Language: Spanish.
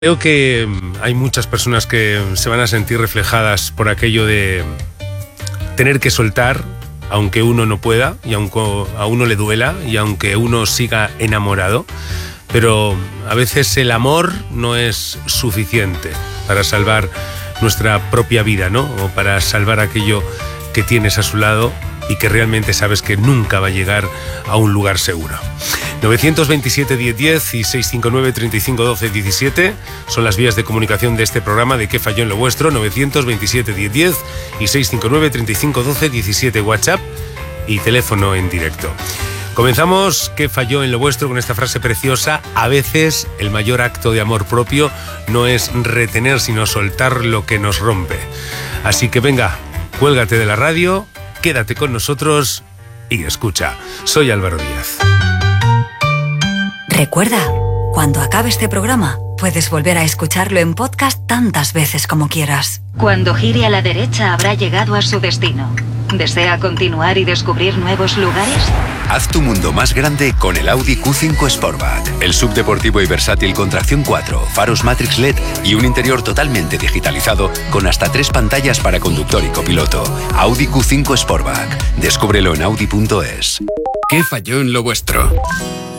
Creo que hay muchas personas que se van a sentir reflejadas por aquello de tener que soltar, aunque uno no pueda, y aunque a uno le duela, y aunque uno siga enamorado. Pero a veces el amor no es suficiente para salvar nuestra propia vida, ¿no? O para salvar aquello que tienes a su lado y que realmente sabes que nunca va a llegar a un lugar seguro. 927-1010 y 659-3512-17 son las vías de comunicación de este programa de ¿Qué falló en lo vuestro? 927-1010 y 659-3512-17, WhatsApp y teléfono en directo. Comenzamos ¿Qué falló en lo vuestro? Con esta frase preciosa: a veces el mayor acto de amor propio no es retener, sino soltar lo que nos rompe. Así que venga, cuélgate de la radio, quédate con nosotros y escucha. Soy Álvaro Díaz. Recuerda, cuando acabe este programa, puedes volver a escucharlo en podcast tantas veces como quieras. Cuando gire a la derecha habrá llegado a su destino. ¿Desea continuar y descubrir nuevos lugares? Haz tu mundo más grande con el Audi Q5 Sportback. El subdeportivo y versátil con tracción 4, faros Matrix LED y un interior totalmente digitalizado con hasta 3 pantallas para conductor y copiloto. Audi Q5 Sportback. Descúbrelo en Audi.es. ¿Qué falló en lo vuestro?